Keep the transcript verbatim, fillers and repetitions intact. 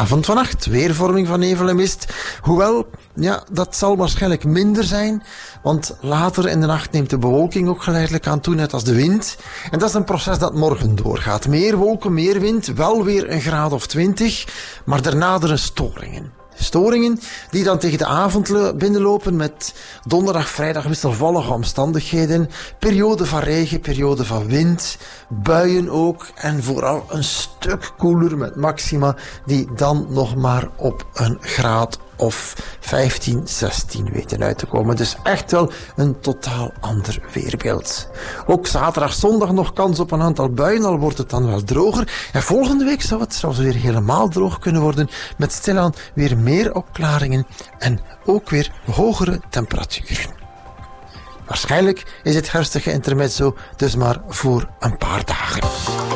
Vanavond vannacht weer vorming van nevel en mist. Hoewel, ja, dat zal waarschijnlijk minder zijn, want later in de nacht neemt de bewolking ook geleidelijk aan toe, net als de wind. En dat is een proces dat morgen doorgaat. Meer wolken, meer wind, wel weer een graad of twintig, maar daarna er storingen. Storingen die dan tegen de avond binnenlopen met donderdag, vrijdag wisselvallige omstandigheden, periode van regen, periode van wind, buien ook en vooral een stuk koeler met maxima die dan nog maar op een graad of vijftien, zestien weten uit te komen. Dus echt wel een totaal ander weerbeeld. Ook zaterdag, zondag nog kans op een aantal buien, al wordt het dan wel droger. En volgende week zou het zelfs weer helemaal droog kunnen worden, met stilaan weer meer opklaringen en ook weer hogere temperaturen. Waarschijnlijk is het herfstige intermezzo dus maar voor een paar dagen.